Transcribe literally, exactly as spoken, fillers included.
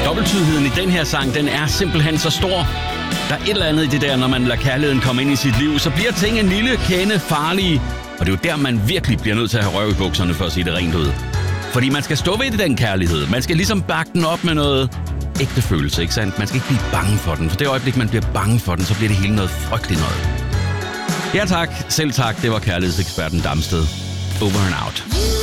dobbelttydigheden i den her sang, den er simpelthen så stor. Der er et eller andet i det der, når man lader kærligheden komme ind i sit liv, så bliver ting en lille kende farlige. Og det er jo der, man virkelig bliver nødt til at have røv i bukserne for at sige det rent ud. Fordi man skal stå ved det, den kærlighed. Man skal ligesom bakke den op med noget ægte følelse, ikke sandt? Man skal ikke blive bange for den. For det øjeblik, man bliver bange for den, så bliver det hele noget frygteligt noget. Ja tak, selv tak. Det var kærlighedseksperten Damsted. Over and out.